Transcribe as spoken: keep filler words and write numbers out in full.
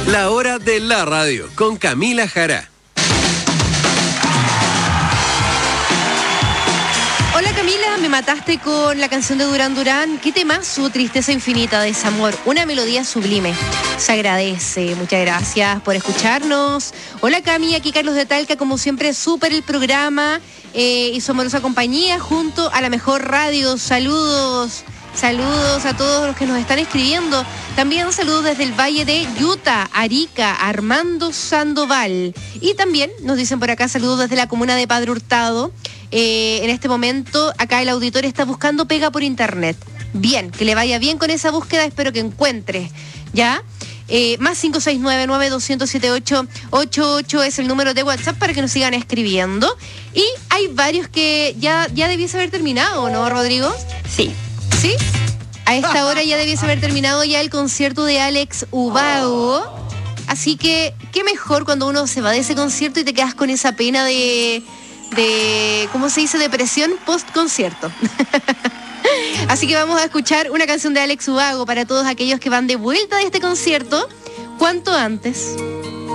La hora de la radio con Camila Jara. Hola Camila, me mataste con la canción de Durán Durán. ¿Qué temazo? Tristeza infinita, desamor. Una melodía sublime. Se agradece. Muchas gracias por escucharnos. Hola Cami, aquí Carlos de Talca, como siempre, súper el programa eh, y su amorosa compañía junto a la mejor radio. Saludos. Saludos a todos los que nos están escribiendo. También saludos desde el Valle de Utah, Arica, Armando Sandoval. Y también nos dicen por acá saludos desde la comuna de Padre Hurtado. Eh, en este momento acá el auditor está buscando pega por internet. Bien, que le vaya bien con esa búsqueda, espero que encuentre. ¿Ya? Eh, más cinco seis nueve, nueve dos cero siete ocho ocho ocho es el número de WhatsApp para que nos sigan escribiendo. Y hay varios que ya, ya debiese haber terminado, ¿no, Rodrigo? Sí. ¿Sí? A esta hora ya debiese haber terminado ya el concierto de Alex Ubago. Así que, qué mejor cuando uno se va de ese concierto y te quedas con esa pena de, de ¿cómo se dice? Depresión post-concierto. Así que vamos a escuchar una canción de Alex Ubago para todos aquellos que van de vuelta de este concierto cuanto antes.